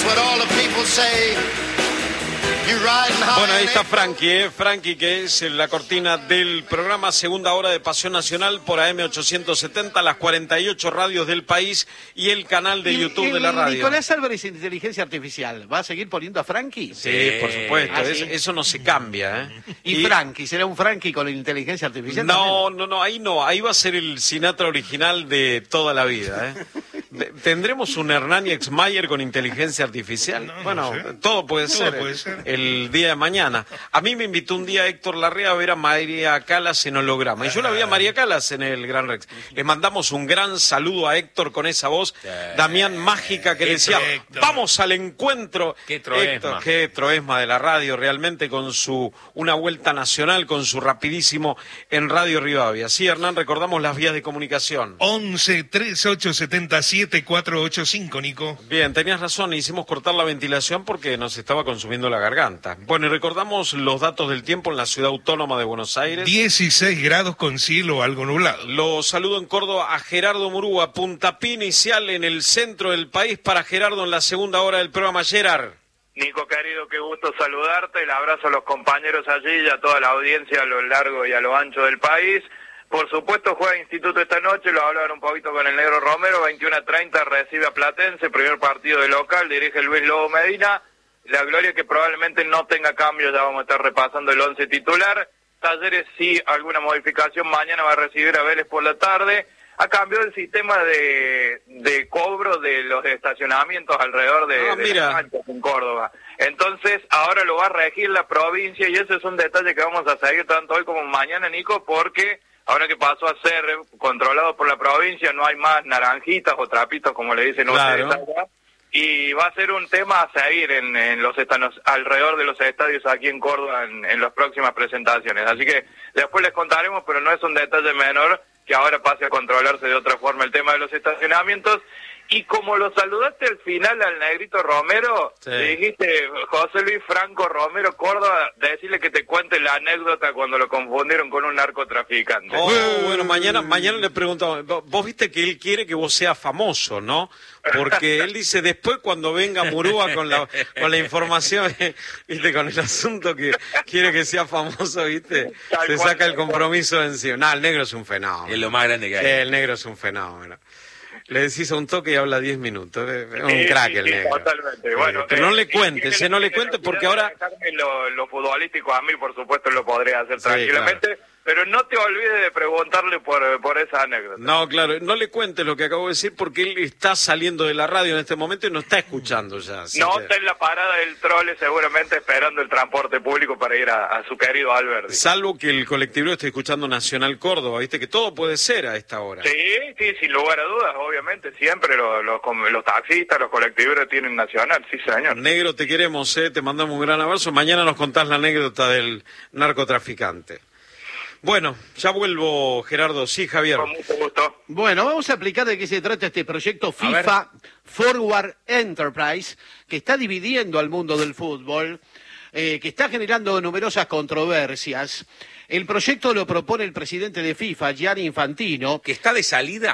Bueno, ahí está Frankie, Frankie, que es la cortina del programa Segunda Hora de Pasión Nacional por AM 870, las 48 radios del país y el canal de YouTube de la radio. Nicolás Álvarez, inteligencia artificial, ¿va a seguir poniendo a Frankie? Sí, por supuesto, ¿sí? Eso no se cambia, ¿eh? ¿Y Frankie? ¿Será un Frankie con inteligencia artificial? No, ahí va a ser el Sinatra original de toda la vida, ¿eh? ¿Tendremos un Hernán Exmayer con inteligencia artificial? No sé. Todo puede ser el día de mañana. A mí me invitó un día Héctor Larrea a ver a María Calas en holograma. Y yo la vi a María Calas en el Gran Rex. Le mandamos un gran saludo a Héctor con esa voz, Damián mágica, que decía, vamos al encuentro. Qué troesma. Héctor, qué troesma de la radio, realmente, con una vuelta nacional, con su rapidísimo en Radio Rivadavia. Sí, Hernán, recordamos las vías de comunicación. 11 3877 485, Nico. Bien, tenías razón, hicimos cortar la ventilación porque nos estaba consumiendo la garganta. Bueno, y recordamos los datos del tiempo en la ciudad autónoma de Buenos Aires. 16 grados con cielo algo nublado. Lo saludo en Córdoba a Gerardo Murúa, puntapié inicial en el centro del país para Gerardo en la segunda hora del programa. Gerard. Nico, querido, qué gusto saludarte, el abrazo a los compañeros allí y a toda la audiencia a lo largo y a lo ancho del país. Por supuesto, juega Instituto esta noche, lo hablaban un poquito con el Negro Romero, 21:30 recibe a Platense, primer partido de local, dirige Luis Lobo Medina. La gloria que probablemente no tenga cambio, ya vamos a estar repasando el 11 titular. Talleres sí, alguna modificación, mañana va a recibir a Vélez por la tarde. Ha cambiado el sistema de cobro de los estacionamientos alrededor de las canchas en Córdoba. Entonces, ahora lo va a regir la provincia y ese es un detalle que vamos a seguir tanto hoy como mañana, Nico, porque ahora que pasó a ser controlado por la provincia, no hay más naranjitas o trapitos, como le dicen ustedes allá. Y va a ser un tema a seguir en los alrededor de los estadios aquí en Córdoba en las próximas presentaciones. Así que después les contaremos, pero no es un detalle menor que ahora pase a controlarse de otra forma el tema de los estacionamientos. Y como lo saludaste al final al Negrito Romero, le dijiste, José Luis Franco Romero Córdoba, decirle que te cuente la anécdota cuando lo confundieron con un narcotraficante. Bueno, mañana le preguntamos, vos viste que él quiere que vos seas famoso, ¿no? Porque él dice, después cuando venga Murúa con la información, viste, con el asunto que quiere que sea famoso, viste, se saca el compromiso de encima. No, el negro es un fenómeno. Es lo más grande que hay. El negro es un fenómeno. Le decís a un toque y habla 10 minutos. Es un crack el negro. Totalmente. Bueno, pero no le cuentes, no le cuentes porque ahora... Lo futbolístico a mí, por supuesto, lo podría hacer tranquilamente. Claro. Pero no te olvides de preguntarle por esa anécdota. No, claro, no le cuentes lo que acabo de decir porque él está saliendo de la radio en este momento y no está escuchando ya. No, está en la parada del trole seguramente esperando el transporte público para ir a su querido Alberdi. Salvo que el colectivo esté escuchando Nacional Córdoba, viste que todo puede ser a esta hora. Sí, sin lugar a dudas, obviamente, siempre los taxistas, los colectiveros tienen Nacional, sí señor. Negro, te queremos, te mandamos un gran abrazo. Mañana nos contás la anécdota del narcotraficante. Bueno, ya vuelvo, Gerardo. Sí, Javier. Con mucho gusto. Bueno, vamos a explicar de qué se trata este proyecto FIFA Forward Enterprise, que está dividiendo al mundo del fútbol, que está generando numerosas controversias. El proyecto lo propone el presidente de FIFA, Gianni Infantino. ¿Que está de salida?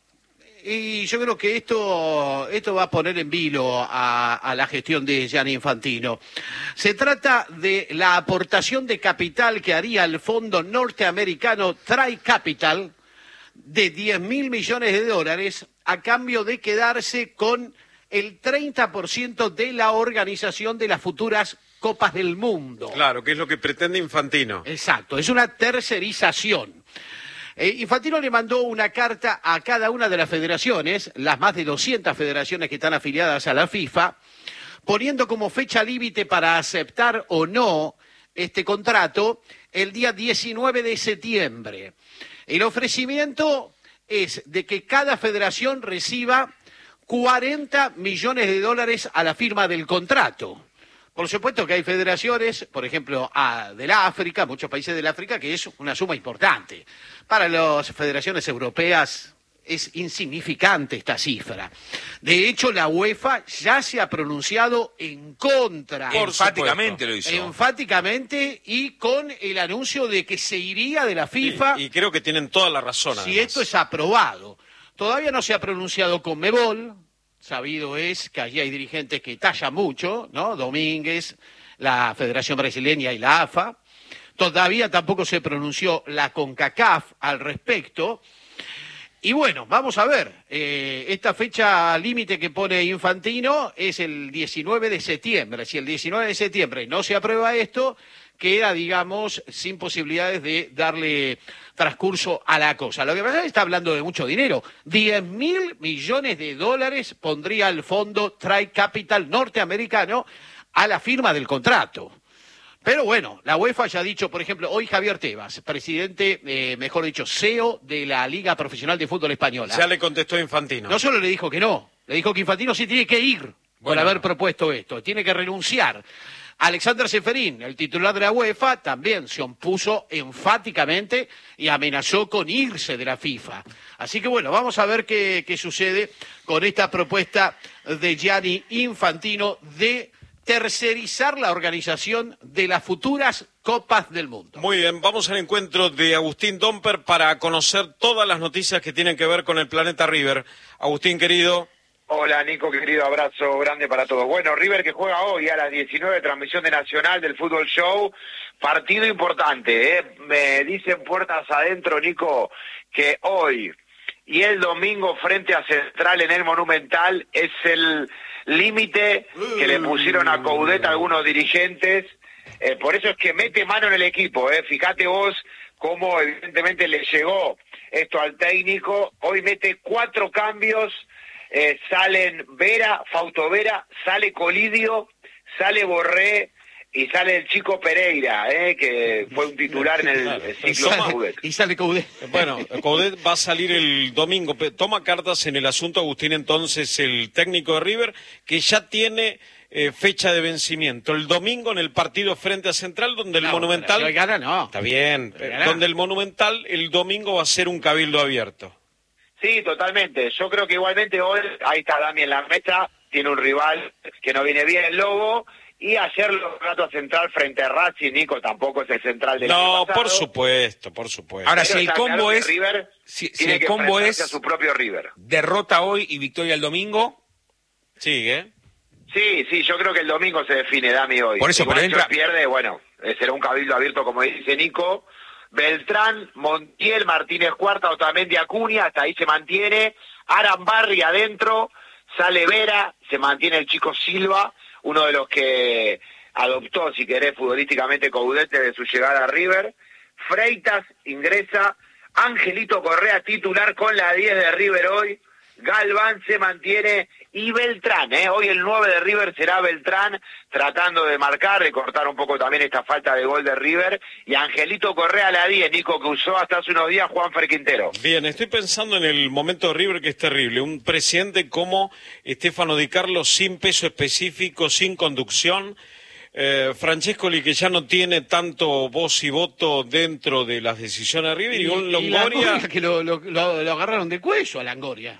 Y yo creo que esto va a poner en vilo a la gestión de Gianni Infantino. Se trata de la aportación de capital que haría el fondo norteamericano TriCapital de $10.000 millones a cambio de quedarse con el 30% de la organización de las futuras Copas del Mundo. Claro, que es lo que pretende Infantino. Exacto, es una tercerización. Infantino le mandó una carta a cada una de las federaciones, las más de 200 federaciones que están afiliadas a la FIFA, poniendo como fecha límite para aceptar o no este contrato el día 19 de septiembre. El ofrecimiento es de que cada federación reciba $40 millones a la firma del contrato. Por supuesto que hay federaciones, por ejemplo, del África, muchos países del África, que es una suma importante. Para las federaciones europeas es insignificante esta cifra. De hecho, la UEFA ya se ha pronunciado en contra. Enfáticamente lo hizo. Enfáticamente y con el anuncio de que se iría de la FIFA. Y creo que tienen toda la razón. Si esto es aprobado. Todavía no se ha pronunciado Conmebol. Sabido es que allí hay dirigentes que tallan mucho, ¿no? Domínguez, la Federación Brasileña y la AFA. Todavía tampoco se pronunció la CONCACAF al respecto. Y bueno, vamos a ver. Esta fecha límite que pone Infantino es el 19 de septiembre. Si el 19 de septiembre no se aprueba esto, queda, digamos, sin posibilidades de darle transcurso a la cosa. Lo que pasa es que está hablando de mucho dinero. 10.000 millones de dólares pondría el fondo Tri-Capital norteamericano a la firma del contrato. Pero bueno, la UEFA ya ha dicho, por ejemplo, hoy Javier Tebas, presidente, mejor dicho, CEO de la Liga Profesional de Fútbol Española. Ya le contestó Infantino. No solo le dijo que no, le dijo que Infantino sí tiene que ir por haber propuesto esto, tiene que renunciar. Alexander Ceferín, el titular de la UEFA, también se opuso enfáticamente y amenazó con irse de la FIFA. Así que bueno, vamos a ver qué sucede con esta propuesta de Gianni Infantino de tercerizar la organización de las futuras Copas del Mundo. Muy bien, vamos al encuentro de Agustín Domper para conocer todas las noticias que tienen que ver con el planeta River. Agustín, querido. Hola, Nico, querido, abrazo grande para todos. Bueno, River que juega hoy a las 19, transmisión de Nacional del Fútbol Show, partido importante, ¿eh? Me dicen puertas adentro, Nico, que hoy y el domingo frente a Central en el Monumental es el límite que le pusieron a Coudet algunos dirigentes, por eso es que mete mano en el equipo, fíjate vos cómo evidentemente le llegó esto al técnico, hoy mete 4 cambios, salen Vera, Fausto Vera, sale Colidio, sale Borré y sale el chico Pereira, que fue un titular en el ciclo de Coudet. Y sale Coudet. Bueno, Coudet va a salir el domingo. Toma cartas en el asunto, Agustín, entonces, el técnico de River, que ya tiene fecha de vencimiento. El domingo en el partido frente a Central, donde el Monumental... Si hoy gana, no. Está bien, donde el Monumental el domingo va a ser un cabildo abierto. Sí, totalmente. Yo creo que igualmente hoy, ahí está Dami en la mesa, tiene un rival que no viene bien, el Lobo, y ayer lo trato a Central frente a Racing, Nico, tampoco es el Central del año pasado. Por supuesto, por supuesto. Ahora, Pero si el combo claro es... River Si tiene el que combo enfrentarse es a su propio River. derrota hoy y victoria el domingo... Sigue. Sí, yo creo que el domingo se define, Dami, hoy. Por eso, Igual pero entra... si pierde, bueno, será un cabildo abierto, como dice Nico. Beltrán, Montiel, Martínez Cuarta, Otamendi, Acuña, hasta ahí se mantiene. Arambarri adentro, sale Vera, se mantiene el chico Silva, uno de los que adoptó, si querés, futbolísticamente Coudet de su llegada a River. Freitas ingresa, Angelito Correa titular con la 10 de River hoy. Galván se mantiene y Beltrán, hoy el 9 de River será Beltrán, tratando de marcar, de cortar un poco también esta falta de gol de River, y Angelito Correa a la 10, Nico, que usó hasta hace unos días Juanfer Quintero. Bien, estoy pensando en el momento de River, que es terrible, un presidente como Stefano Di Carlo sin peso específico, sin conducción, Francescoli que ya no tiene tanto voz y voto dentro de las decisiones de River, y un Longoria que lo agarraron del cuello a Longoria.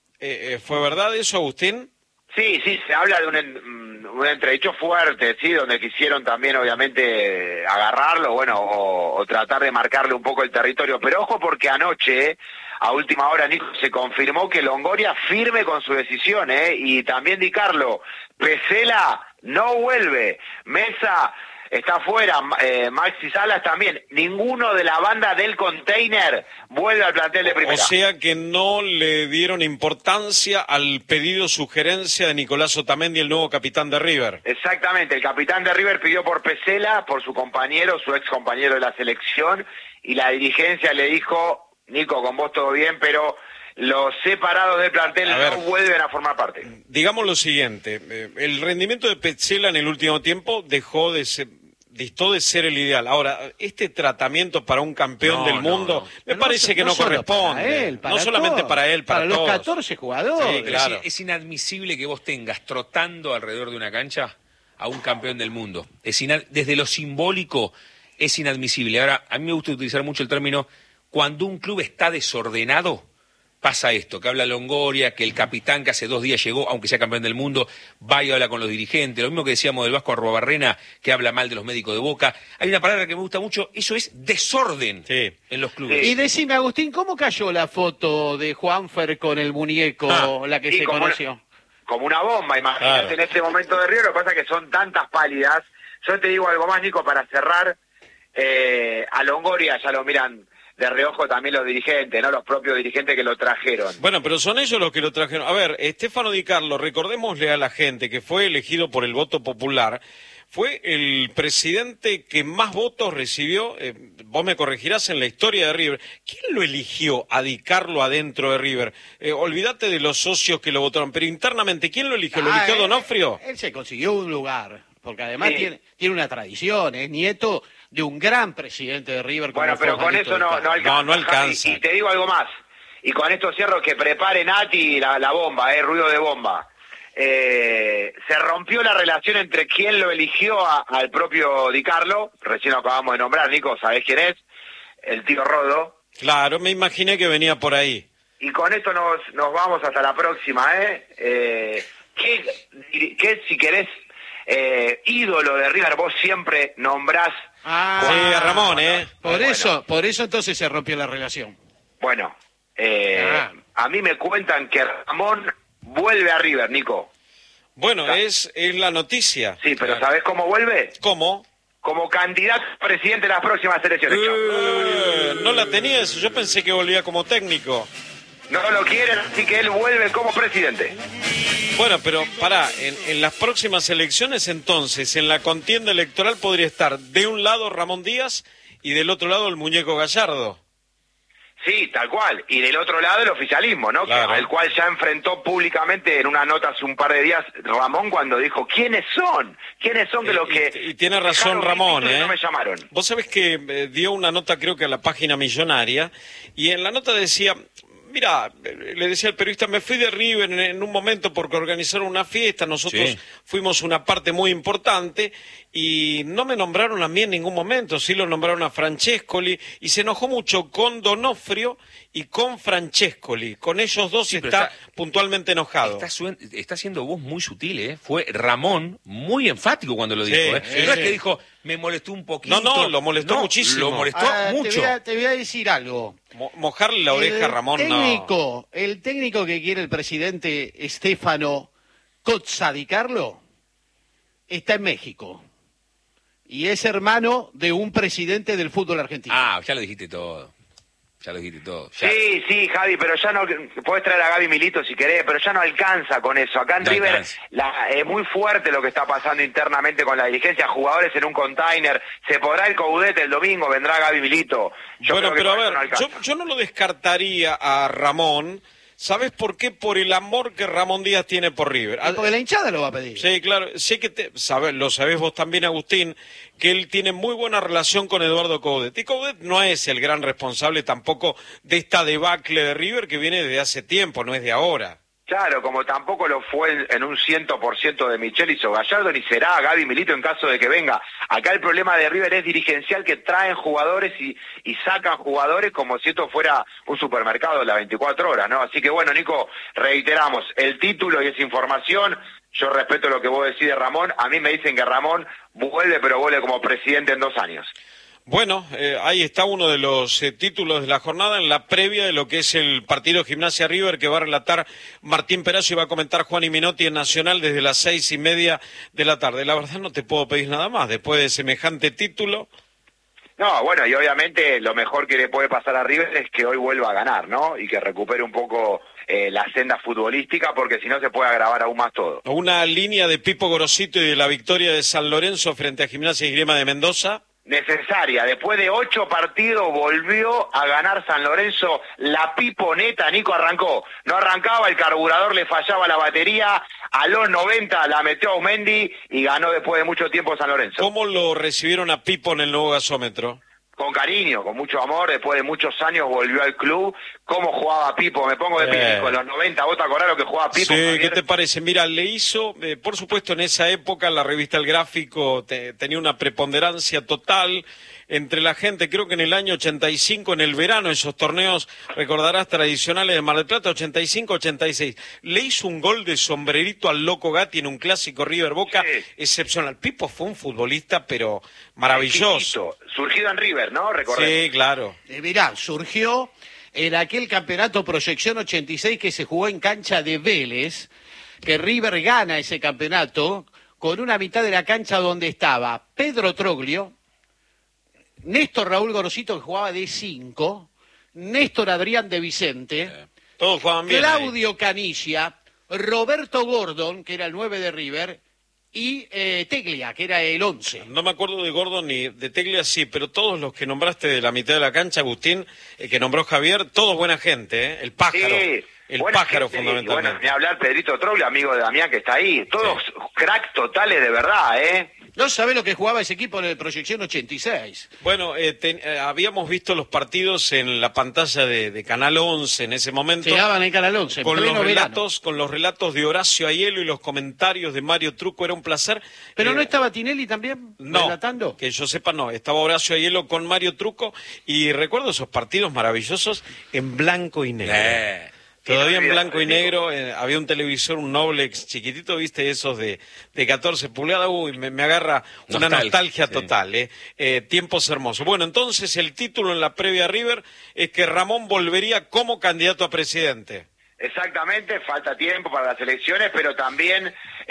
¿Fue verdad eso, Agustín? Sí, se habla de un entredicho fuerte, sí, donde quisieron también obviamente agarrarlo, bueno, o tratar de marcarle un poco el territorio, pero ojo porque anoche, a última hora, Nico, se confirmó que Longoria firme con su decisión, y también Di Carlo, Pesela no vuelve, Mesa está fuera, Maxi Salas también, ninguno de la banda del container vuelve al plantel de primera. O sea que no le dieron importancia al pedido, sugerencia de Nicolás Otamendi, el nuevo capitán de River. Exactamente, el capitán de River pidió por Pesela, por su compañero, su ex compañero de la selección, y la dirigencia le dijo, Nico, con vos todo bien, pero los separados del plantel no vuelven a formar parte. Digamos lo siguiente, el rendimiento de Petzela en el último tiempo distó de ser el ideal. Ahora, este tratamiento para un campeón del mundo me parece que no corresponde. No solamente para él, para los todos. 14 jugadores. Sí, claro. Es inadmisible que vos tengas trotando alrededor de una cancha a un campeón del mundo. Desde lo simbólico es inadmisible. Ahora, a mí me gusta utilizar mucho el término, cuando un club está desordenado, pasa esto, que habla Longoria, que el capitán que hace 2 días llegó, aunque sea campeón del mundo, va y habla con los dirigentes, lo mismo que decíamos del Vasco Arruabarrena, que habla mal de los médicos de Boca. Hay una palabra que me gusta mucho, eso es desorden en los clubes. Y decime, Agustín, ¿cómo cayó la foto de Juanfer con el muñeco, la que se conoció? como una bomba. Imagínate en este momento de River, lo que pasa es que son tantas pálidas. Yo te digo algo más, Nico, para cerrar. A Longoria ya lo miran de reojo también los dirigentes, ¿no? Los propios dirigentes que lo trajeron. Bueno, pero son ellos los que lo trajeron. A ver, Stefano Di Carlo, recordémosle a la gente que fue elegido por el voto popular, fue el presidente que más votos recibió, vos me corregirás, en la historia de River. ¿Quién lo eligió a Di Carlo adentro de River? Olvídate de los socios que lo votaron, pero internamente, ¿quién lo eligió? ¿Lo eligió Donofrio? Él se consiguió un lugar, porque además tiene una tradición, es nieto de un gran presidente de River. Bueno, pero con eso no alcanza. No alcanza. Y te digo algo más, y con esto cierro, que prepare Nati la bomba, ruido de bomba. Se rompió la relación entre quien lo eligió al propio Di Carlo, recién lo acabamos de nombrar, Nico, ¿sabés quién es? El tío Rodo. Claro, me imaginé que venía por ahí. Y con esto nos vamos hasta la próxima, ¿Qué si querés, ídolo de River, vos siempre nombrás? Sí, a Ramón, Por eso entonces se rompió la relación. Bueno, a mí me cuentan que Ramón vuelve a River, Nico. Bueno, es la noticia. Sí, pero ¿sabés cómo vuelve? ¿Cómo? Como candidato a presidente de las próximas elecciones. No la tenía eso, yo pensé que volvía como técnico. No lo quieren, así que él vuelve como presidente. Bueno, pero pará, en las próximas elecciones entonces, en la contienda electoral podría estar de un lado Ramón Díaz y del otro lado el muñeco Gallardo. Sí, tal cual. Y del otro lado el oficialismo, ¿no? Claro. Al cual ya enfrentó públicamente en una nota hace un par de días Ramón cuando dijo, ¿quiénes son? ¿Quiénes son los que...? Y tiene razón Ramón, No me llamaron. Vos sabés que dio una nota creo que a la página Millonaria, y en la nota decía... Mira, le decía al periodista, me fui de River en un momento porque organizaron una fiesta, nosotros fuimos una parte muy importante y no me nombraron a mí en ningún momento, sí lo nombraron a Francescoli y se enojó mucho con Donofrio y con Francescoli, con ellos dos está puntualmente enojado. Está haciendo voz muy sutil, ¿eh? Fue Ramón muy enfático cuando lo dijo, ¿eh? No es que dijo, me molestó un poquito. No, lo molestó muchísimo. Lo molestó mucho. Te voy a decir algo. Mojarle la oreja a Ramón, El técnico que quiere el presidente Stefano Cozza Di Carlo está en México y es hermano de un presidente del fútbol argentino. Ya lo dijiste todo. Ya. Sí, Javi, pero ya no... Podés traer a Gaby Milito si querés, pero ya no alcanza con eso. Acá en River es muy fuerte lo que está pasando internamente con la dirigencia. Jugadores en un container. Se podrá el Coudet el domingo, vendrá Gaby Milito. Bueno, pero a ver, yo no lo descartaría a Ramón. ¿Sabes por qué? Por el amor que Ramón Díaz tiene por River. Porque la hinchada lo va a pedir. Sí, claro. Sé que lo sabés vos también, Agustín, que él tiene muy buena relación con Eduardo Coudet. Y Coudet no es el gran responsable tampoco de esta debacle de River que viene desde hace tiempo, no es de ahora. Claro, como tampoco lo fue en un 100% de Michelis o Gallardo, ni será Gaby Milito en caso de que venga. Acá el problema de River es dirigencial, que traen jugadores y sacan jugadores como si esto fuera un supermercado de las 24 horas, ¿no? Así que bueno, Nico, reiteramos, el título y esa información, yo respeto lo que vos decís de Ramón, a mí me dicen que Ramón vuelve, pero vuelve como presidente en 2 años. Bueno, ahí está uno de los títulos de la jornada en la previa de lo que es el partido Gimnasia River que va a relatar Martín Perazo y va a comentar Juan y Minotti en Nacional desde las 6:30 de la tarde. La verdad no te puedo pedir nada más después de semejante título. No, bueno, y obviamente lo mejor que le puede pasar a River es que hoy vuelva a ganar, ¿no? Y que recupere un poco la senda futbolística, porque si no se puede agravar aún más todo. Una línea de Pipo Gorosito y de la victoria de San Lorenzo frente a Gimnasia y Esgrima de Mendoza. Necesaria. Después de 8 partidos volvió a ganar San Lorenzo. La piponeta, Nico, arrancó. No arrancaba, el carburador le fallaba la batería. A los 90 la metió Aumendi y ganó después de mucho tiempo San Lorenzo. ¿Cómo lo recibieron a Pipo en el nuevo gasómetro? Con cariño, con mucho amor, después de muchos años volvió al club. ¿Cómo jugaba Pipo? Me pongo de pie, con los 90, ¿vos te acordás lo que jugaba Pipo? Sí, Javier? ¿Qué te parece? Mira, le hizo, por supuesto en esa época la revista El Gráfico tenía una preponderancia total entre la gente, creo que en el año 85, en el verano, esos torneos, recordarás, tradicionales de Mar del Plata, 85-86, le hizo un gol de sombrerito al Loco Gatti en un clásico River Boca, excepcional. Pipo fue un futbolista, pero maravilloso. Surgido en River, ¿no? Recordemos. Sí, claro. Mirá, surgió en aquel campeonato Proyección 86 que se jugó en cancha de Vélez, que River gana ese campeonato con una mitad de la cancha donde estaba Pedro Troglio, Néstor Raúl Gorosito, que jugaba de 5, Néstor Adrián de Vicente, todos jugaban bien Claudio ahí. Canilla, Roberto Gordon, que era el 9 de River, y Teglia, que era el 11. No me acuerdo de Gordon ni de Teglia, sí, pero todos los que nombraste de la mitad de la cancha, Agustín, que nombró Javier, todos buena gente, ¿eh? El pájaro. Sí, el pájaro, gente, fundamentalmente. Bueno, ni hablar Pedrito Troglio, amigo de Damián, que está ahí. Todos cracks totales de verdad, ¿eh? No sabe lo que jugaba ese equipo en el Proyección 86. Bueno, habíamos visto los partidos en la pantalla de Canal 11 en ese momento. Llegaban en Canal 11, con los relatos de Horacio Aiello y los comentarios de Mario Trucco, era un placer. ¿Pero no estaba Tinelli también relatando? No, que yo sepa no, estaba Horacio Aiello con Mario Trucco y recuerdo esos partidos maravillosos en blanco y negro. Todavía en blanco y negro, había un televisor, un Noblex chiquitito, viste, esos de 14 pulgadas, me agarra una nostalgia total, tiempos hermosos. Bueno, entonces el título en la previa River es que Ramón volvería como candidato a presidente. Exactamente, falta tiempo para las elecciones, pero también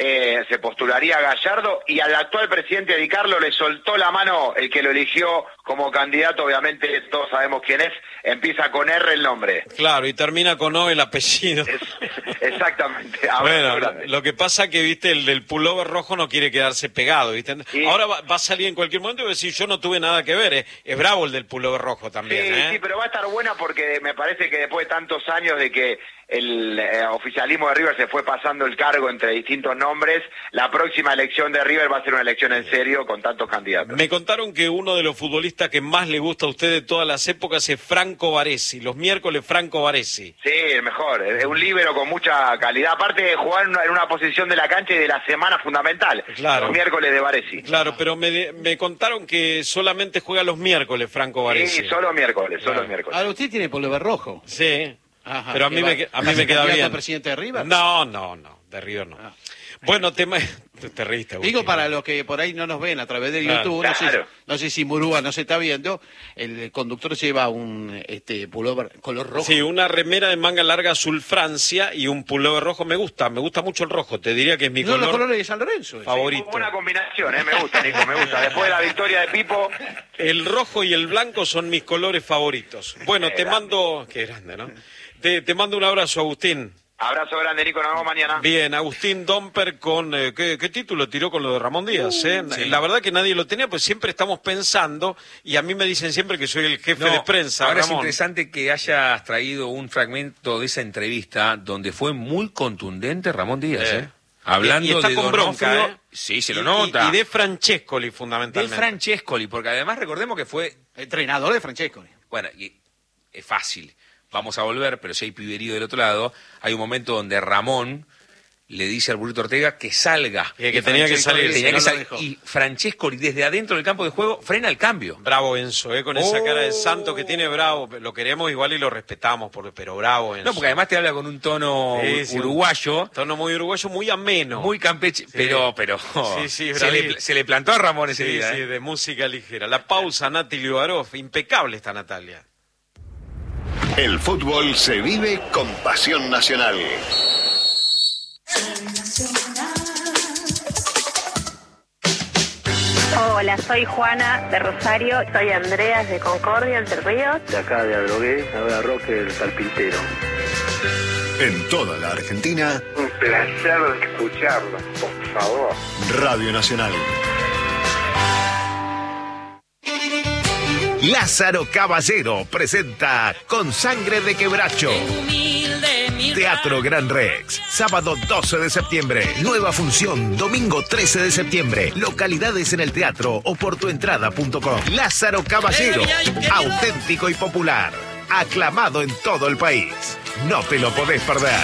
se postularía a Gallardo y al actual presidente Di Carlo le soltó la mano el que lo eligió como candidato, obviamente todos sabemos quién es, empieza con R el nombre. Claro, y termina con O el apellido. Exactamente. Bueno, lo que pasa que, viste, el del pullover rojo no quiere quedarse pegado, viste. Sí. Ahora va a salir en cualquier momento y va a decir, yo no tuve nada que ver, es bravo el del pullover rojo también. Sí, pero va a estar buena porque me parece que después de tantos años de que el oficialismo de River se fue pasando el cargo entre distintos nombres, la próxima elección de River va a ser una elección en serio con tantos candidatos. Me contaron que uno de los futbolistas que más le gusta a usted de todas las épocas es Franco Baresi, los miércoles Franco Baresi. Sí, el mejor, es un líbero con mucha calidad, aparte de jugar en una posición de la cancha y de la semana fundamental, claro. Los miércoles de Baresi. Claro, pero me contaron que solamente juega los miércoles Franco Baresi. Sí, solo miércoles, solo miércoles. Ahora usted tiene pullover rojo. Sí. Ajá, pero a mí me queda bien. ¿Presidente de River? No, de River no. Bueno, te reíste. Digo para los que por ahí no nos ven a través de YouTube, claro. no sé si Murúa no se está viendo, el conductor lleva un pullover color rojo. Sí, una remera de manga larga azul Francia y un pullover rojo. Me gusta mucho el rojo, te diría que es mi color. Los colores de San Lorenzo. Favorito. Sí, buena combinación, me gusta, Nico, me gusta. Después de la victoria de Pipo. El rojo y el blanco son mis colores favoritos. Bueno, te mando... Qué grande, ¿no? Te mando un abrazo, Agustín. Abrazo grande, Nico, nos vemos mañana. Bien, Agustín Domper con... ¿qué título tiró con lo de Ramón Díaz? Sí. La verdad que nadie lo tenía, pues siempre estamos pensando, y a mí me dicen siempre que soy el jefe de prensa, ahora Ramón. Es interesante que hayas traído un fragmento de esa entrevista donde fue muy contundente Ramón Díaz, Hablando y está de con bronca, Sí, se lo nota. Y de Francescoli, fundamentalmente. De Francescoli, porque además recordemos que fue... Entrenador de Francescoli. Bueno, y es fácil. Vamos a volver, pero si hay piberío del otro lado, hay un momento donde Ramón le dice al Burrito Ortega que salga. Que tenía que salir. Y Francescoli, desde adentro del campo de juego, frena el cambio. Bravo Enzo, con esa cara de santo que tiene, bravo. Lo queremos igual y lo respetamos, pero bravo Enzo. No, porque además te habla con un tono uruguayo. Un tono muy uruguayo, muy ameno. Muy campeche, pero se le plantó a Ramón ese día. Sí, de música ligera. La pausa, Nati Liubarov, impecable está Natalia. El fútbol se vive con pasión nacional. Hola, soy Juana de Rosario. Soy Andreas de Concordia, Entre Ríos. De acá de Adrogué, ahora Roque del Carpintero. En toda la Argentina. Un placer escucharlo, por favor. Radio Nacional. Lázaro Caballero presenta Con Sangre de Quebracho. Teatro Gran Rex, sábado 12 de septiembre, nueva función, domingo 13 de septiembre, localidades en el teatro o por tuentrada.com. Lázaro Caballero, auténtico y popular, aclamado en todo el país. No te lo podés perder.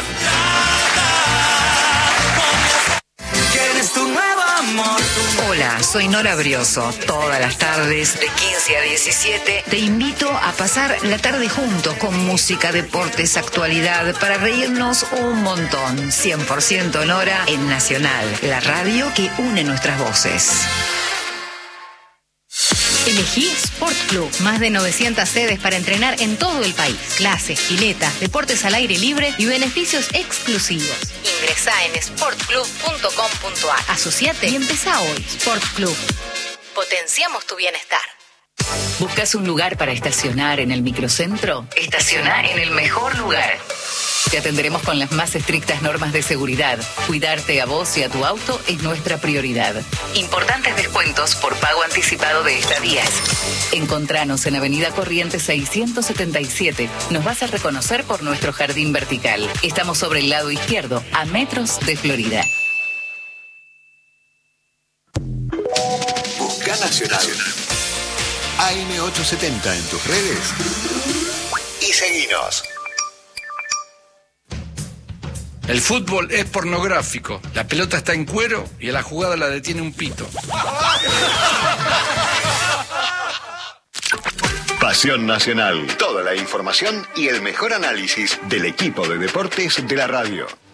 Hola, soy Nora Brioso. Todas las tardes, de 15 a 17, te invito a pasar la tarde juntos con música, deportes, actualidad, para reírnos un montón. 100% Nora en Nacional, la radio que une nuestras voces. Elegí Sport Club. Más de 900 sedes para entrenar en todo el país. Clases, piletas, deportes al aire libre y beneficios exclusivos. Ingresá en sportclub.com.ar. Asociate y empezá hoy. Sport Club. Potenciamos tu bienestar. ¿Buscas un lugar para estacionar en el microcentro? Estaciona en el mejor lugar. Te atenderemos con las más estrictas normas de seguridad. Cuidarte a vos y a tu auto es nuestra prioridad. Importantes descuentos por pago anticipado de estadías. Encontranos en Avenida Corrientes 677. Nos vas a reconocer por nuestro jardín vertical. Estamos sobre el lado izquierdo, a metros de Florida. Busca Nacional. AM870 en tus redes y seguinos. El fútbol es pornográfico. La pelota está en cuero y a la jugada la detiene un pito. Pasión Nacional. Toda la información y el mejor análisis del equipo de deportes de la radio.